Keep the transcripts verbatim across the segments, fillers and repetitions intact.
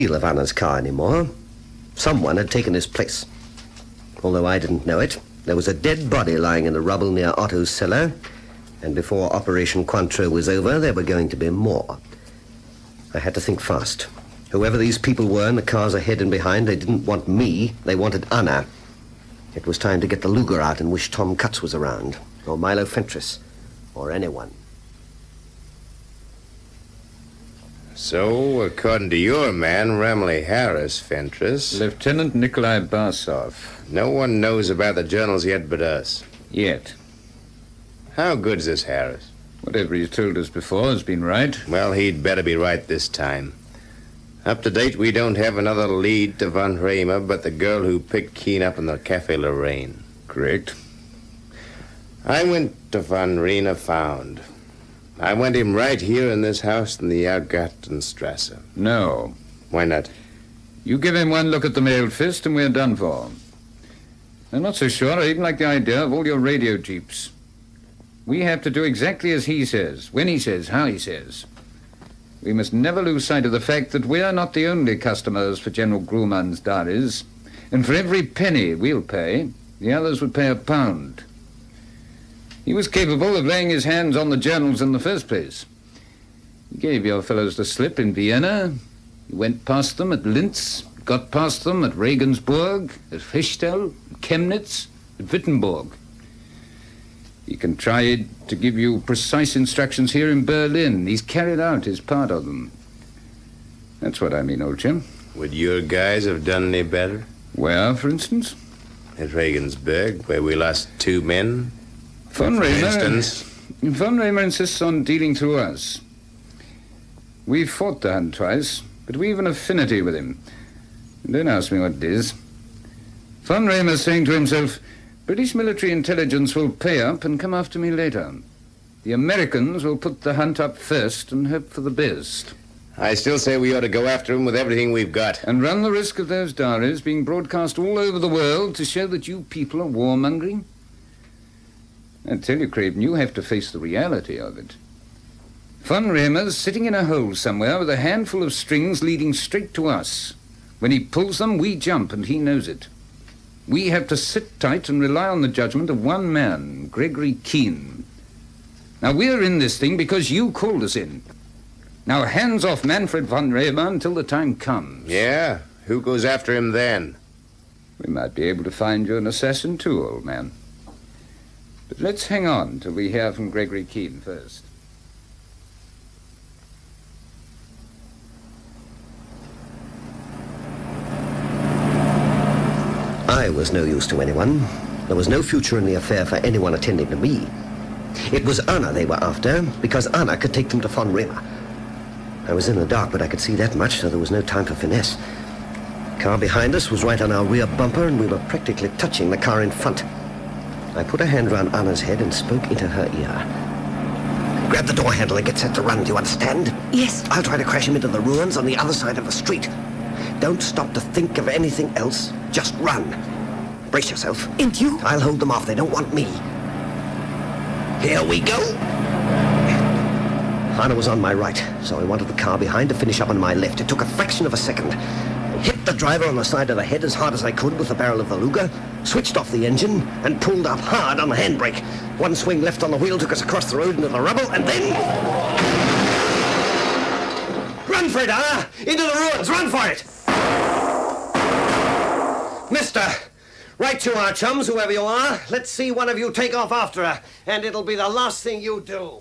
of Anna's car anymore. Someone had taken his place. Although I didn't know it, there was a dead body lying in the rubble near Otto's cellar, and before Operation Cointreau was over, there were going to be more. I had to think fast. Whoever these people were in the cars ahead and behind, they didn't want me, they wanted Anna. It was time to get the Luger out and wish Tom Cutts was around, or Milo Fentress, or anyone. So, according to your man, Ramley Harris, Fentress... Lieutenant Nikolai Barsov. No one knows about the journals yet but us. Yet. How good's this Harris? Whatever he's told us before has been right. Well, he'd better be right this time. Up to date, we don't have another lead to Von Raymer but the girl who picked Keene up in the Cafe Lorraine. Correct. I went to Von Raymer found. I want him right here in this house in the Augartenstrasse. No. Why not? You give him one look at the mailed fist and we're done for. I'm not so sure I even like the idea of all your radio jeeps. We have to do exactly as he says, when he says, how he says. We must never lose sight of the fact that we are not the only customers for General Grumman's diaries, and for every penny we'll pay, the others would pay a pound. He was capable of laying his hands on the journals in the first place. He gave your fellows the slip in Vienna. He went past them at Linz, got past them at Regensburg, at Fichtel, at Chemnitz, at Wittenberg. He contrived to give you precise instructions here in Berlin. He's carried out his part of them. That's what I mean, old chum. Would your guys have done any better? Where, for instance? At Regensburg, where we lost two men. Von For Raymer, instance? Von Raymer insists on dealing through us. We've fought the Hun twice, but we've an affinity with him. Don't ask me what it is. Von Raymer's saying to himself, British military intelligence will pay up and come after me later. The Americans will put the hunt up first and hope for the best. I still say we ought to go after him with everything we've got. And run the risk of those diaries being broadcast all over the world to show that you people are warmongering? I tell you, Craven, you have to face the reality of it. Von Raymer's sitting in a hole somewhere with a handful of strings leading straight to us. When he pulls them, we jump, and he knows it. We have to sit tight and rely on the judgment of one man, Gregory Keene. Now, we're in this thing because you called us in. Now, hands off Manfred von Raymer until the time comes. Yeah? Who goes after him then? We might be able to find you an assassin, too, old man. But let's hang on till we hear from Gregory Keene first. I was no use to anyone. There was no future in the affair for anyone attending to me. It was Anna they were after, because Anna could take them to von Raymer. I was in the dark, but I could see that much, so there was no time for finesse. The car behind us was right on our rear bumper, and we were practically touching the car in front. I put a hand round Anna's head and spoke into her ear. Grab the door handle and get set to run, do you understand? Yes. I'll try to crash him into the ruins on the other side of the street. Don't stop to think of anything else. Just run. Brace yourself. And you? I'll hold them off. They don't want me. Here we go. Anna was on my right, so I wanted the car behind to finish up on my left. It took a fraction of a second. I hit the driver on the side of the head as hard as I could with the barrel of the Luger, switched off the engine, and pulled up hard on the handbrake. One swing left on the wheel took us across the road into the rubble, and then... Run for it, Anna! Into the ruins! Run for it! Mister, right you are, chums, whoever you are. Let's see one of you take off after her, and it'll be the last thing you do.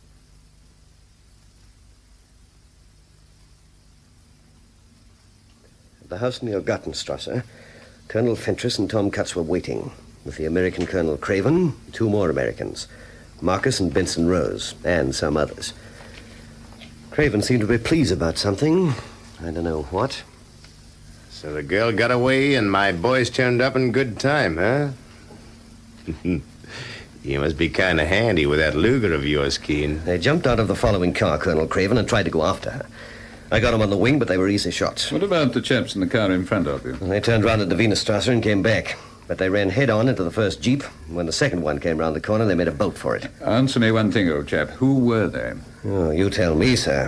At the house in the Augartenstrasse, Colonel Fentress and Tom Cutts were waiting, with the American Colonel Craven, two more Americans, Marcus and Benson Rose, and some others. Craven seemed to be pleased about something. I don't know what. So the girl got away and my boys turned up in good time, huh? You must be kind of handy with that Luger of yours, Keene. They jumped out of the following car, Colonel Craven, and tried to go after her. I got them on the wing, but they were easy shots. What about the chaps in the car in front of you? They turned round at the Wienerstrasse and came back. But they ran head-on into the first jeep. When the second one came round the corner, they made a bolt for it. Answer me one thing, old chap. Who were they? Oh, you tell me, sir.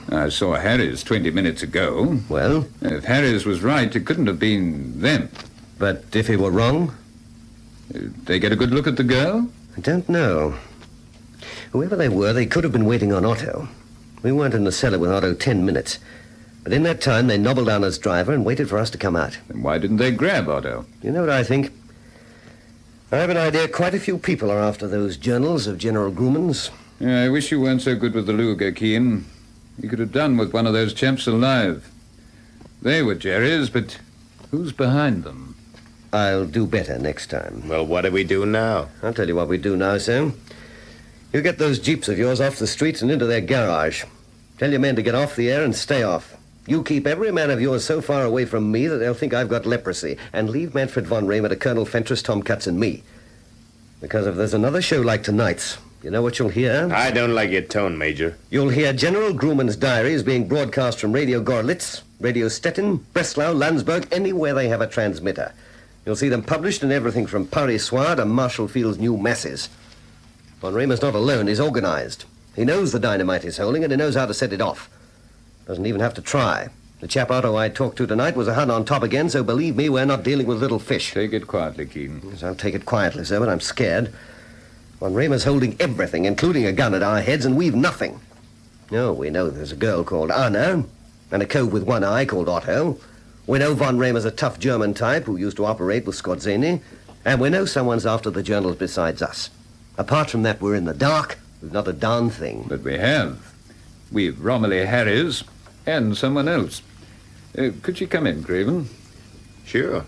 I saw Harris twenty minutes ago. Well? If Harris was right, it couldn't have been them. But if he were wrong? Did they get a good look at the girl? I don't know. Whoever they were, they could have been waiting on Otto. We weren't in the cellar with Otto ten minutes. But in that time, they nobbled down his driver and waited for us to come out. Then why didn't they grab Otto? You know what I think? I have an idea quite a few people are after those journals of General Grumman's. Yeah, I wish you weren't so good with the Luger, Keene. You could have done with one of those chaps alive. They were Jerry's, but who's behind them? I'll do better next time. Well, what do we do now? I'll tell you what we do now, Sam. You get those jeeps of yours off the streets and into their garage. Tell your men to get off the air and stay off. You keep every man of yours so far away from me that they'll think I've got leprosy, and leave Manfred von Raymer to Colonel Fentress, Tom Cutts, and me. Because if there's another show like tonight's, you know what you'll hear? I don't like your tone, Major. You'll hear General Grumman's diaries being broadcast from Radio Gorlitz, Radio Stettin, Breslau, Landsberg, anywhere they have a transmitter. You'll see them published in everything from Paris Soir to Marshall Field's New Masses. Von Raymer's not alone, he's organized. He knows the dynamite he's holding, and he knows how to set it off. Doesn't even have to try. The chap Otto I talked to tonight was a Hun on top again, so believe me, we're not dealing with little fish. Take it quietly, Keene. Yes, I'll take it quietly, sir, but I'm scared. Von Raymer's holding everything, including a gun at our heads, and we've nothing. No, we know there's a girl called Anna, and a cove with one eye called Otto. We know Von Raymer's a tough German type who used to operate with Skorzeny, and we know someone's after the journals besides us. Apart from that, we're in the dark. We've not a darn thing. But we have. We've Romilly Harris and someone else. Uh, could you come in, Craven? Sure.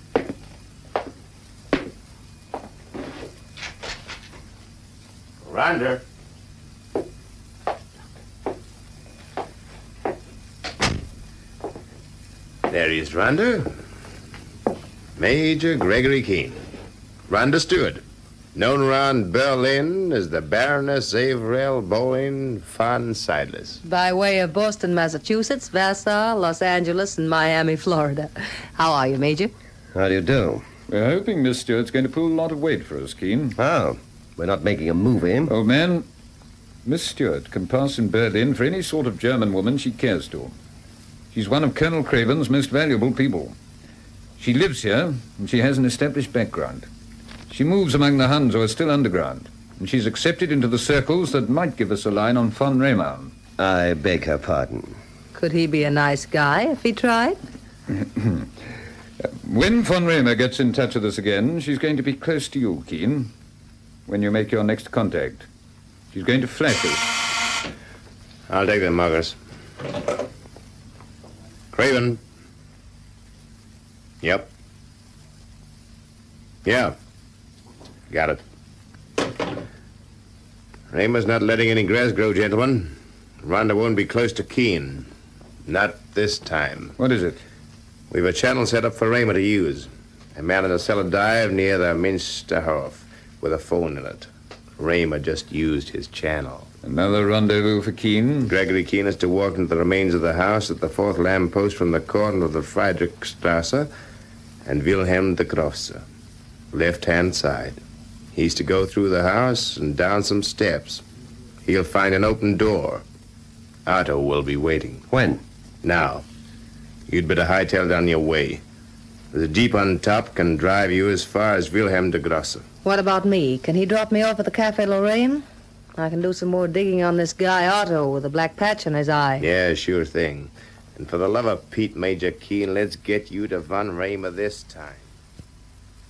Ronder. There he is, Ronder. Major Gregory Keene. Ronder Stewart. Known around Berlin as the Baroness Averell Bowen von Seidlitz. By way of Boston, Massachusetts, Vassar, Los Angeles, and Miami, Florida. How are you, Major? How do you do? We're hoping Miss Stewart's going to pull a lot of weight for us, Keene. Oh, we're not making a movie. Old man, Miss Stewart can pass in Berlin for any sort of German woman she cares to. She's one of Colonel Craven's most valuable people. She lives here, and she has an established background. She moves among the Huns who are still underground, and she's accepted into the circles that might give us a line on von Raymer. I beg her pardon. Could he be a nice guy if he tried? When von Raymer gets in touch with us again, she's going to be close to you, Keene. When you make your next contact, she's going to flash us. I'll take them, Marcus. Craven. Yep. Yeah. Got it. Raymer's not letting any grass grow, gentlemen. Rhonda won't be close to Keene. Not this time. What is it? We've a channel set up for Raymer to use. A man in a cellar dive near the Minsterhof with a phone in it. Raymer just used his channel. Another rendezvous for Keene? Gregory Keene is to walk into the remains of the house at the fourth lamppost from the corner of the Friedrichstrasse and Wilhelm de Grosse, left-hand side. He's to go through the house and down some steps. He'll find an open door. Otto will be waiting. When? Now. You'd better hightail down your way. The jeep on top can drive you as far as Wilhelm de Grosse. What about me? Can he drop me off at the Cafe Lorraine? I can do some more digging on this guy Otto with a black patch on his eye. Yeah, sure thing. And for the love of Pete, Major Keene, let's get you to von Raymer this time.